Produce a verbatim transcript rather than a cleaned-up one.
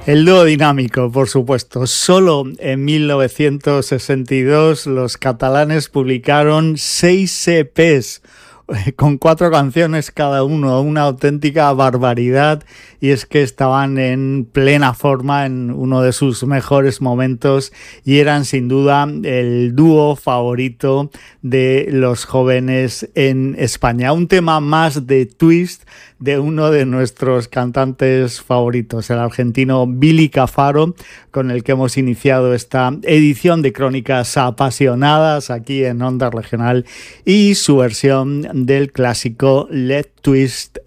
El dúo dinámico, por supuesto. Solo en mil novecientos sesenta y dos los catalanes publicaron seis E Pes con cuatro canciones cada uno, una auténtica barbaridad, y es que estaban en plena forma, en uno de sus mejores momentos, y eran sin duda el dúo favorito de los jóvenes en España. Un tema más de Twist de uno de nuestros cantantes favoritos, el argentino Billy Cafaro, con el que hemos iniciado esta edición de Crónicas Apasionadas aquí en Onda Regional, y su versión del clásico Let Twist